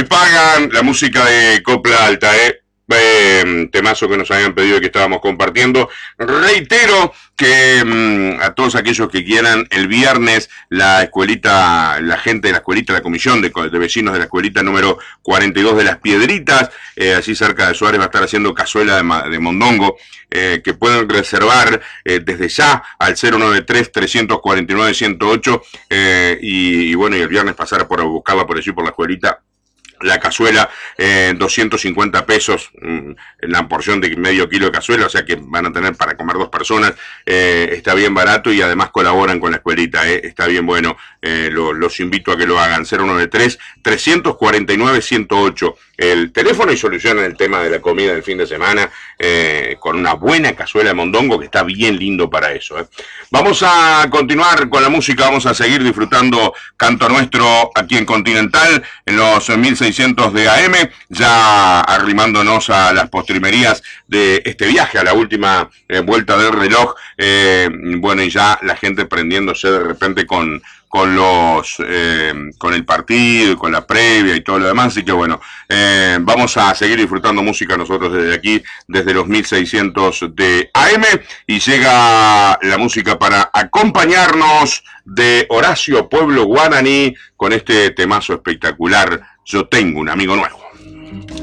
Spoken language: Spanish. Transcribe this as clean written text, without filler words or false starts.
Hoy pagan la música de Copla Alta, temazo que nos habían pedido y que estábamos compartiendo. Reitero que a todos aquellos que quieran, el viernes la escuelita, la gente de la escuelita, la comisión de vecinos de la escuelita número 42 de Las Piedritas, allí cerca de Suárez, va a estar haciendo cazuela de mondongo, que pueden reservar desde ya al 093-349-108, y bueno, y el viernes pasar por buscarla por allí por la escuelita. La cazuela, 250 pesos, la porción de medio kilo de cazuela, o sea que van a tener para comer 2 personas, está bien barato y además colaboran con la escuelita, está bien bueno, los invito a que lo hagan, 093-349-108, el teléfono, y solucionan el tema de la comida del fin de semana, con una buena cazuela de mondongo que está bien lindo para eso. Vamos a continuar con la música, vamos a seguir disfrutando Canto Nuestro aquí en Continental, en los 1600 de AM, ya arrimándonos a las postrimerías de este viaje, a la última vuelta del reloj, bueno, y ya la gente prendiéndose de repente con el partido y con la previa y todo lo demás, así que bueno, vamos a seguir disfrutando música nosotros desde aquí, desde los 1600 de AM, y llega la música para acompañarnos de Horacio Pueblo Guaraní con este temazo espectacular, Yo tengo un amigo nuevo.